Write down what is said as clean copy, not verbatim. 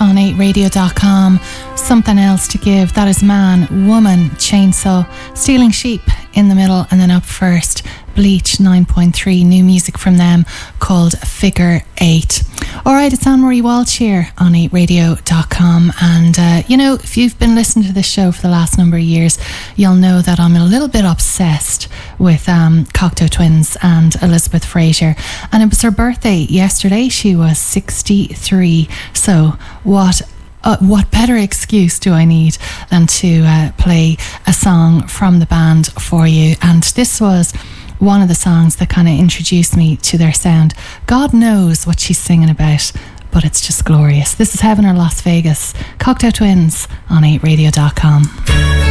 on 8radio.com. Something Else to Give. That is Man, Woman, Chainsaw, Stealing Sheep in the middle, and then up first, Bleach 9.3, new music from them called Figure 8. Alright, it's Anne-Marie Walsh here on 8radio.com, and if you've been listening to this show for the last number of years, you'll know that I'm a little bit obsessed with Cocteau Twins and Elizabeth Fraser, and it was her birthday yesterday. She was 63, so what better excuse do I need than to play a song from the band for you? And this was one of the songs that kind of introduced me to their sound. God knows what she's singing about, but it's just glorious. This is Heaven or Las Vegas, Cocteau Twins on 8radio.com.